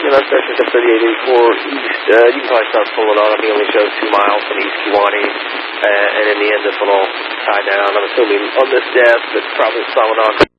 and I'm section 3884 east. You can probably start pulling on. It only shows 2 miles from East Kewanee, and in the end this one will tie down. I'm assuming on this desk, but probably following on.